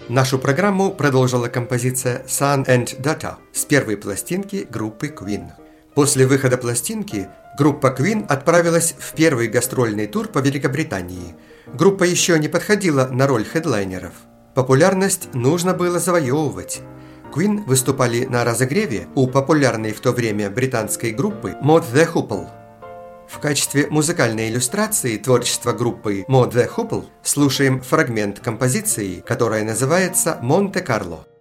Нашу программу продолжила композиция Sun and Data с первой пластинки группы Queen. После выхода пластинки группа Queen отправилась в первый гастрольный тур по Великобритании. Группа еще не подходила на роль хедлайнеров. Популярность нужно было завоевывать. Queen выступали на разогреве у популярной в то время британской группы Mod the Hoople. В качестве музыкальной иллюстрации творчества группы Mod the Hoople слушаем фрагмент композиции, которая называется «Монте-Карло».